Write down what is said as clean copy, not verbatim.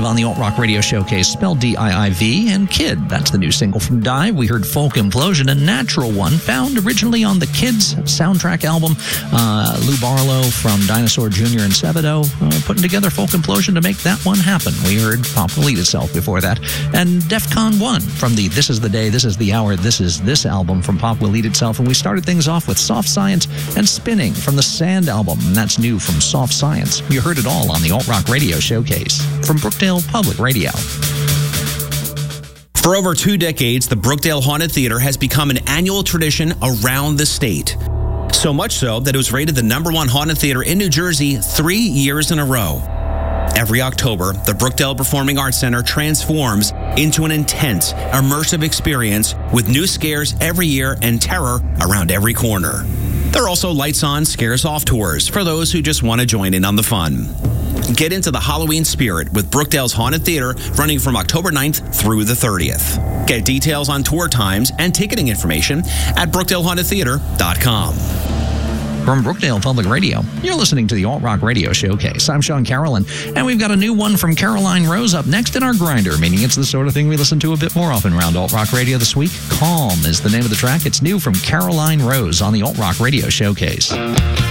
Dive on the Alt Rock Radio Showcase, spelled D-I-I-V, and Kid. That's the new single from Dive. We heard Folk Implosion, a Natural One, found originally on the Kids soundtrack album. Lou Barlow from Dinosaur Jr. and Sebadoh putting together Folk Implosion to make that one happen. We heard Pop Will Eat Itself before that. And Defcon 1 from the This Is the Day, This Is the Hour, This Is This album from Pop Will Eat Itself. And we started things off with Soft Science and Spinning from the Sand album. And that's new from Soft Science. You heard it all on the Alt Rock Radio Showcase from Brookdale Public Radio. For over 2 decades, the Brookdale Haunted Theater has become an annual tradition around the state. So much so that it was rated the #1 haunted theater in New Jersey 3 years in a row. Every October, the Brookdale Performing Arts Center transforms into an intense, immersive experience with new scares every year and terror around every corner. There are also lights on, scares off tours for those who just want to join in on the fun. Get into the Halloween spirit with Brookdale's Haunted Theater running from October 9th through the 30th. Get details on tour times and ticketing information at BrookdaleHauntedTheater.com. From Brookdale Public Radio, you're listening to the Alt Rock Radio Showcase. I'm Sean Carolyn, and we've got a new one from Caroline Rose up next in our grinder, meaning it's the sort of thing we listen to a bit more often around Alt Rock Radio this week. Calm is the name of the track. It's new from Caroline Rose on the Alt Rock Radio Showcase.